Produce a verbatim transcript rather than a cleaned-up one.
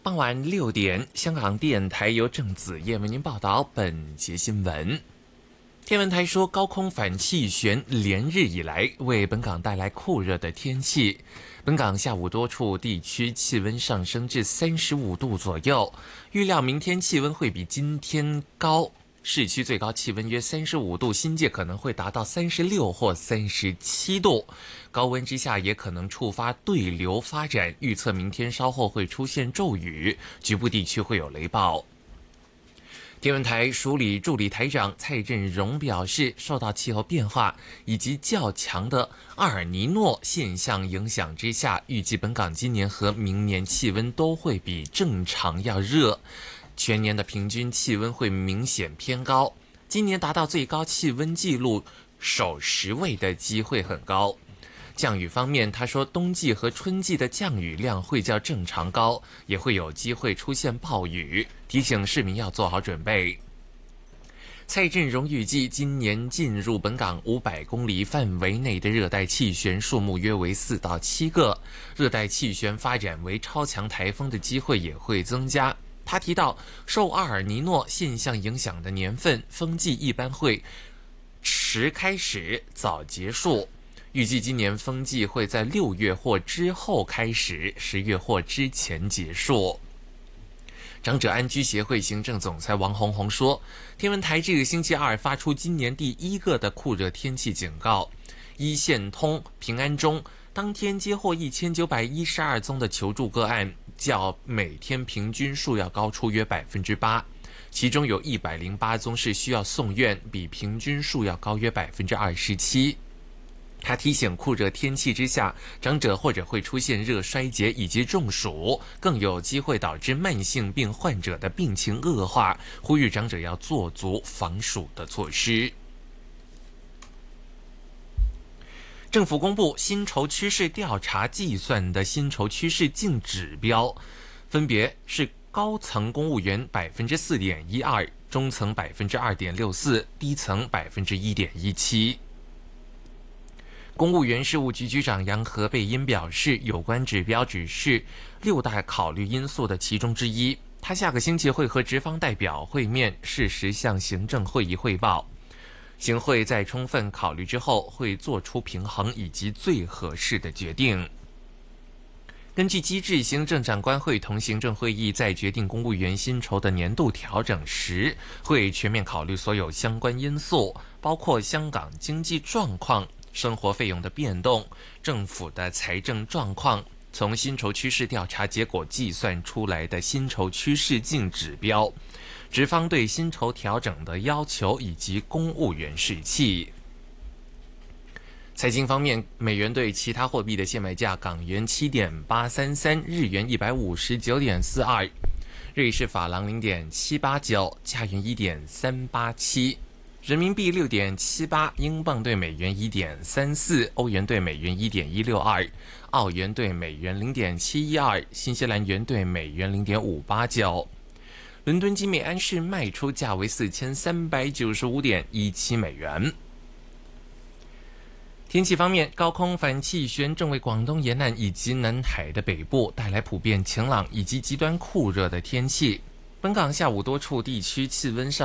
傍晚六点，香港电台由郑子燕为您报道本节新闻。天文台说，高空反气旋连日以来为本港带来酷热的天气。本港下午多处地区气温上升至三十五度左右，预料明天气温会比今天高。市区最高气温约三十五度，新界可能会达到三十六或三十七度。高温之下也可能触发对流发展，预测明天稍后会出现骤雨，局部地区会有雷暴。天文台署理助理台长蔡振荣表示，受到气候变化以及较强的阿尔尼诺现象影响之下，预计本港今年和明年气温都会比正常要热。全年的平均气温会明显偏高，今年达到最高气温纪录首十位的机会很高。降雨方面，他说冬季和春季的降雨量会较正常高，也会有机会出现暴雨，提醒市民要做好准备。蔡振荣预计，今年进入本港五百公里范围内的热带气旋数目约为四到七个，热带气旋发展为超强台风的机会也会增加。他提到，受阿尔尼诺现象影响的年份，风季一般会迟开始早结束，预计今年风季会在六月或之后开始，十月或之前结束。长者安居协会行政总裁王宏宏说，天文台这个星期二发出今年第一个的酷热天气警告，一线通、平安中当天接获一千九百一十二宗的求助个案，较每天平均数要高出约百分之八，其中有一百零八宗是需要送院，比平均数要高约百分之二十七。他提醒，酷热天气之下，长者或者会出现热衰竭以及中暑，更有机会导致慢性病患者的病情恶化，呼吁长者要做足防暑的措施。政府公布薪酬趋势调查计算的薪酬趋势净指标，分别是高层公务员百分之四点一二，中层百分之二点六四，低层百分之一点一七。公务员事务局局长杨何蓓茵表示，有关指标只是六大考虑因素的其中之一，他下个星期会和职方代表会面，适时向行政会议汇报。行会在充分考虑之后，会做出平衡以及最合适的决定。根据机制，行政长官会同行政会议在决定公务员薪酬的年度调整时，会全面考虑所有相关因素，包括香港经济状况、生活费用的变动、政府的财政状况，从薪酬趋势调查结果计算出来的薪酬趋势净指标，职方对薪酬调整的要求以及公务员士气。财经方面，美元对其他货币的现卖价：港元七点八三三，日元一百五十九点四二，瑞士法郎零点七八九，加元一点三八七，人民币六点七八，英镑对美元一点三四，欧元对美元一点一六二，澳元对美元零点七一二，新西兰元对美元零点五八九。伦敦金每安士卖出价为四千三百九十五点一七美元。天气方面，高空反气旋正为广东沿岸以及南海的北部带来普遍晴朗以及极端酷热的天气。本港下午多处地区气温上